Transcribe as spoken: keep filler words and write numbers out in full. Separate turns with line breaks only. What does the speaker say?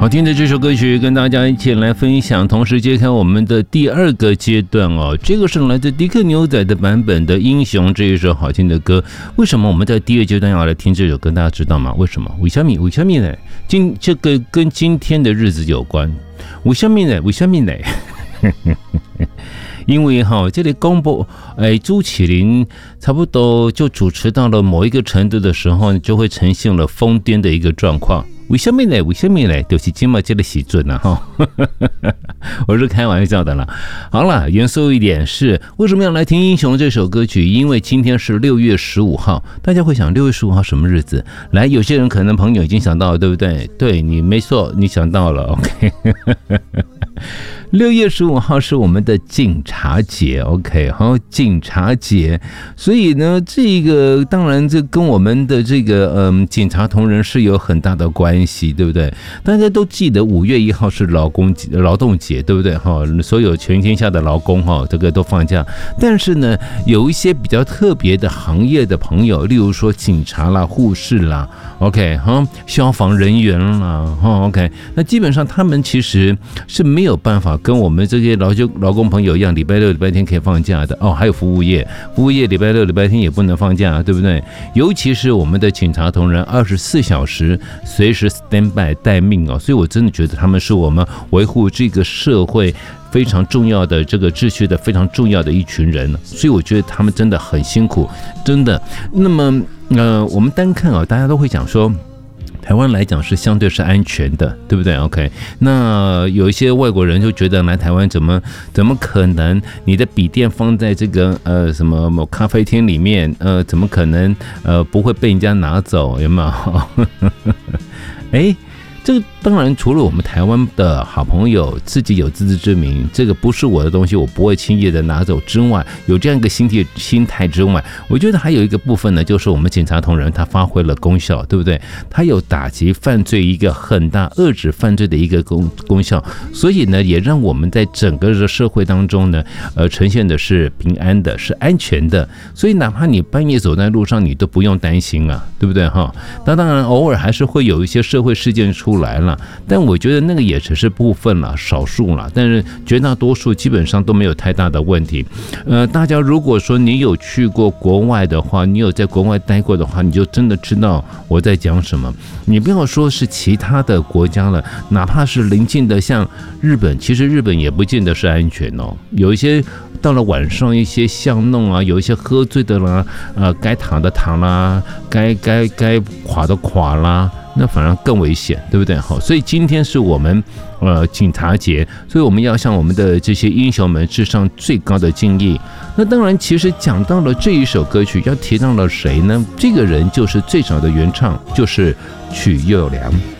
好听的这首歌曲跟大家一起来分享，同时揭开我们的第二个阶段哦。这个是来自迪克牛仔的版本的《英雄》这一首好听的歌。为什么我们在第二阶段要来听这首歌？大家知道吗？为什么？为什么？为什么呢？今这个跟今天的日子有关。为什么呢？为什么呢？因为哈，这里公布，哎，朱启麟差不多就主持到了某一个程度的时候，就会呈现了疯癫的一个状况。为什么呢？为什么呢？就是今嘛这个时阵啊哈，我是开玩笑的啦。好了，严肃一点是为什么要来听《英雄》这首歌曲？因为今天是六月十五号，大家会想六月十五号什么日子？来，有些人可能朋友已经想到了，对不对？对你没错，你想到了 ，OK 。六月十五号是我们的警察节 ，OK， 好，警察节，所以呢，这个当然这跟我们的这个嗯警察同仁是有很大的关系，对不对？大家都记得五月一号是劳工节、劳动节，对不对？哈，所有全天下的劳工哈，这个都放假。但是呢，有一些比较特别的行业的朋友，例如说警察啦、护士啦 ，OK， 哈，消防人员啦，哈 ，OK， 那基本上他们其实是没有办法跟我们这些劳就劳工朋友一样，礼拜六、礼拜天可以放假的哦。还有服务业，服务业礼拜六、礼拜天也不能放假，对不对？尤其是我们的警察同仁，二十四小时随时 stand by 待命哦。所以我真的觉得他们是我们维护这个社会非常重要的这个秩序的非常重要的一群人，所以我觉得他们真的很辛苦，真的。那么呃，我们单看啊，大家都会讲说，台湾来讲是相对是安全的，对不对 ？OK， 那有一些外国人就觉得来台湾怎么怎么可能？你的笔电放在这个呃什么某咖啡厅里面，呃，怎么可能呃不会被人家拿走？有没有？哎。这个当然，除了我们台湾的好朋友自己有自知之明，这个不是我的东西，我不会轻易的拿走之外，有这样一个心态心态之外，我觉得还有一个部分呢，就是我们警察同仁他发挥了功效，对不对？他有打击犯罪一个很大遏制犯罪的一个功功效，所以呢，也让我们在整个的社会当中呢，呃，呈现的是平安的，是安全的。所以哪怕你半夜走在路上，你都不用担心啊，对不对哈？那当然，偶尔还是会有一些社会事件出来了，但我觉得那个也只是部分了，少数了，但是绝大多数基本上都没有太大的问题。呃，大家如果说你有去过国外的话，你有在国外待过的话，你就真的知道我在讲什么。你不要说是其他的国家了，哪怕是邻近的像日本，其实日本也不见得是安全哦。有一些到了晚上一些巷弄啊，有一些喝醉的啦，呃，该躺的躺啦，该该该垮的垮啦。那反而更危险，对不对？好，所以今天是我们呃警察节，所以我们要向我们的这些英雄们致上最高的敬意。那当然，其实讲到了这一首歌曲，要提到了谁呢？这个人就是最早的原唱，就是曲又良。